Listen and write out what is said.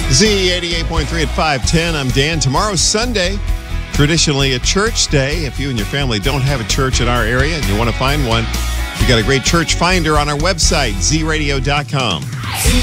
Z88.3 at 510. I'm Dan. Tomorrow's Sunday, traditionally a church day. If you and your family don't have a church in our area and you want to find one, we got a great church finder on our website, zradio.com.